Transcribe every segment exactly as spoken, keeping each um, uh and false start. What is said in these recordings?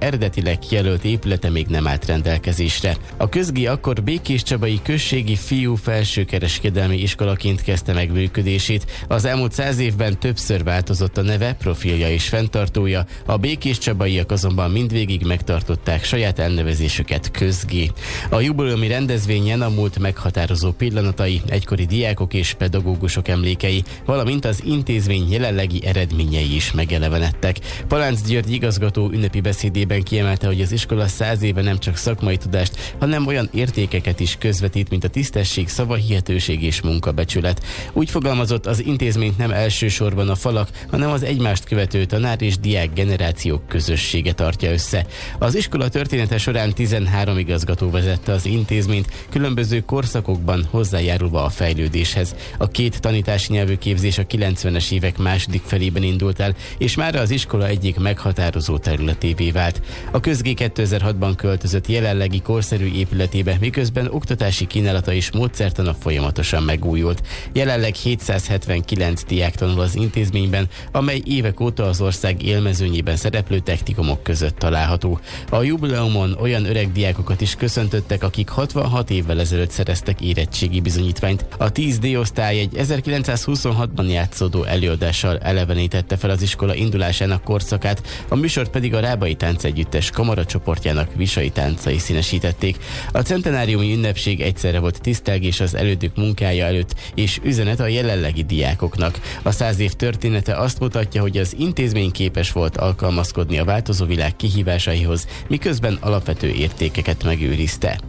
eredetileg kijelölt épülete még nem állt rendelkezésre. A Közgi akkor Békéscsabai Községi Fiú Felsőkereskedelmi Iskolaként kezdte meg működését. Az elmúlt száz évben többször változott a neve, profilja és fenntartója, a békéscsabaiak azonban mindvégig megtartották saját elnevezésüket, Közgi. A jubileumi rendezvényen a múlt meghatározó pillanatai, egykori diákok és pedagógusok emlékei, valamint az intézmény jelenlegi eredményei is megelevenedtek. Palánc György igazgató ünnepi beszédében kiemelte, hogy az iskola száz éve nem csak szakmai tudást, hanem olyan értékeket is közvetít, mint a tisztesség, szavahihetőség és munkabecsület. Úgy fogalmazott, az intézményt nem elsősorban a falak, hanem az egymást követő tanár és diák generációk közössége tartja össze. Az iskola története során tizenhárom igazgató vezette az intézményt, különböző korszakokban hozzájárulva a fejlődéshez. A két tanítási nyelvűképzés a kilencvenes évek második felében indult el, és mára az iskola egyik meghatározó területévé vált. A Közgi kétezer-hatban költözött jelenlegi korszerű épületébe, miközben oktatási kínálata és módszertana folyamatosan megújult. Jelenleg hétszázhetvenkilenc diák tanul az intézményben, amely évek óta az ország élmezőnyében szereplő technikumok között található. A jubileumon olyan öreg diákokat is köszöntöttek, akik hatvanhat évvel ezelőtt szereztek érettségi bizonyítványt. A tíz D osztály egy ezerkilencszázhuszonhatban játszódó előadással elevenítette fel az iskola indulásának korszakát, a műsort pedig a Rábai Táncegyüttes kamaracsoportjának visai táncai színesítették. A centenáriumi ünnepség egyszerre volt tisztelgés az elődök munkája előtt, és üzenet a jelenlegi diákoknak. A száz év története azt mutatja, hogy az intézmény képes volt alkalmazkodni a változó világ kihívásaihoz, miközben alapvető értékeket megőrizte.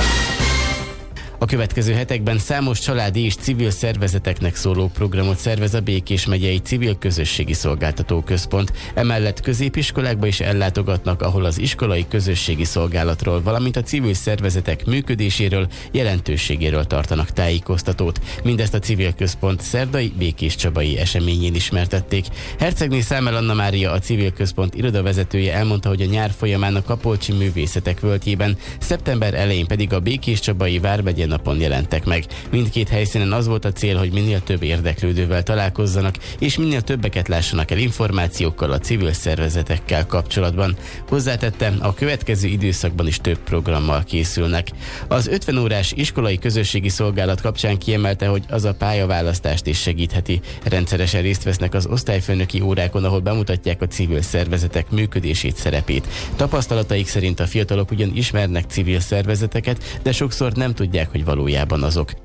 A következő hetekben számos családi és civil szervezeteknek szóló programot szervez a Békés megyei Civil Közösségi Szolgáltató Központ. Emellett középiskolákba is ellátogatnak, ahol az iskolai közösségi szolgálatról, valamint a civil szervezetek működéséről, jelentőségéről tartanak tájékoztatót. Mindezt a Civil Központ szerdai békéscsabai eseményén ismertették. Hercegné Számel Anna Mária, a Civil Központ irodavezetője elmondta, hogy a nyár folyamán a Kapolcsi Művészetek Völgyében, szeptember elején pedig a Békéscsabai Vármegye napon jelentek meg. Mindkét helyszínen az volt a cél, hogy minél több érdeklődővel találkozzanak, és minél többeket lássanak el információkkal a civil szervezetekkel kapcsolatban. Hozzátette, a következő időszakban is több programmal készülnek. Az ötven órás iskolai közösségi szolgálat kapcsán kiemelte, hogy az a pályaválasztást is segítheti. Rendszeresen részt vesznek az osztályfőnöki órákon, ahol bemutatják a civil szervezetek működését, szerepét. Tapasztalataik szerint a fiatalok ugyan ismernek civil szervezeteket, de sokszor nem tudják, hogy valójában azok.